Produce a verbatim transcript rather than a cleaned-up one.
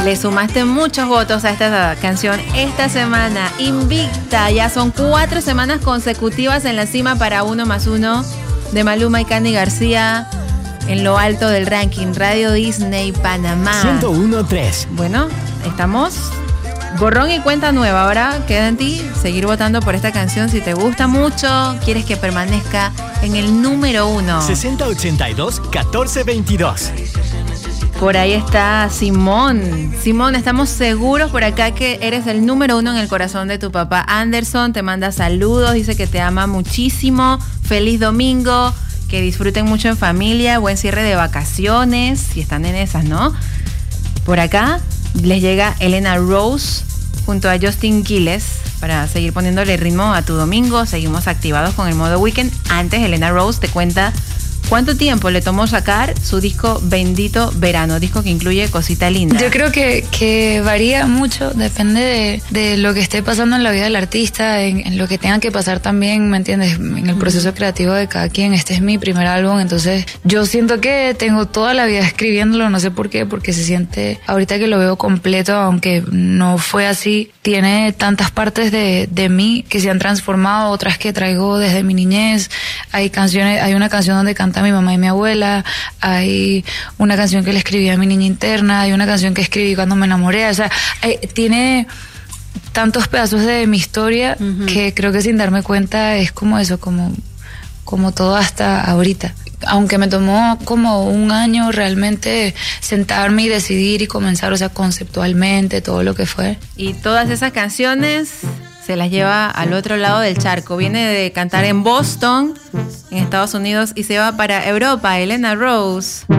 Le sumaste muchos votos a esta canción esta semana. Invicta, ya son cuatro semanas consecutivas en la cima para Uno Más Uno de Maluma y Candy García. En lo alto del ranking, Radio Disney Panamá. ciento uno punto tres. Bueno, estamos borrón y cuenta nueva. Ahora queda en ti seguir votando por esta canción. Si te gusta mucho, quieres que permanezca en el número uno. sesenta ochenta y dos, catorce veintidós. Por ahí está Simón. Simón, estamos seguros por acá que eres el número uno en el corazón de tu papá. Anderson te manda saludos, dice que te ama muchísimo. Feliz domingo, que disfruten mucho en familia, buen cierre de vacaciones, si están en esas, ¿no? Por acá les llega Elena Rose junto a Justin Quiles para seguir poniéndole ritmo a tu domingo. Seguimos activados con el modo weekend. Antes, Elena Rose te cuenta cuánto tiempo le tomó sacar su disco Bendito Verano, disco que incluye Cosita Linda. Yo creo que, que varía mucho, depende de, de lo que esté pasando en la vida del artista, en, en lo que tenga que pasar también, ¿me entiendes? En el proceso creativo de cada quien. Este es mi primer álbum, entonces yo siento que tengo toda la vida escribiéndolo, no sé por qué, porque se siente, ahorita que lo veo completo, aunque no fue así, tiene tantas partes de, de mí que se han transformado, otras que traigo desde mi niñez. Hay canciones, hay una canción donde canta a mi mamá y mi abuela, hay una canción que le escribí a mi niña interna, hay una canción que escribí cuando me enamoré, o sea, hay, tiene tantos pedazos de mi historia uh-huh. que creo que sin darme cuenta es como eso, como, como todo hasta ahorita. Aunque me tomó como un año realmente sentarme y decidir y comenzar, o sea, conceptualmente, todo lo que fue. Y todas esas canciones se las lleva al otro lado del charco. Viene de cantar en Boston, en Estados Unidos, y se va para Europa, Elena Rose.